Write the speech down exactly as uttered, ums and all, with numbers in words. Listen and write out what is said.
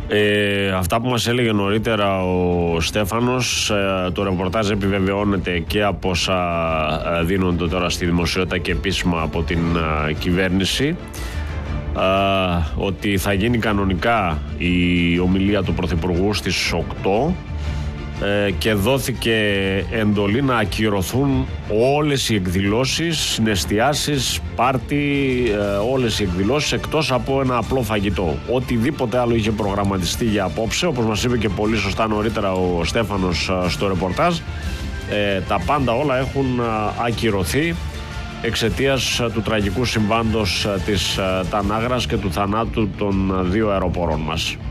Ε, αυτά που μας έλεγε νωρίτερα ο Στέφανος, ε, το ρεπορτάζ επιβεβαιώνεται και από όσα ε, δίνονται τώρα στη δημοσιότητα και επίσημα από την ε, κυβέρνηση, ε, ότι θα γίνει κανονικά η ομιλία του Πρωθυπουργού στις οκτώ ε, και δόθηκε εντολή να ακυρωθούν όλες οι εκδηλώσεις, συναισθιάσεις, πάρτι, ε, όλες οι εκδηλώσεις εκτός από ένα απλό φαγητό. Οτιδήποτε άλλο είχε προγραμματιστεί για απόψε, όπως μας είπε και πολύ σωστά νωρίτερα ο Στέφανος ε, στο ρεπορτάζ, ε, τα πάντα όλα έχουν ε, ακυρωθεί εξαιτίας ε, του τραγικού συμβάντος ε, της ε, Τανάγρας και του θανάτου των ε, δύο αεροπόρων μας.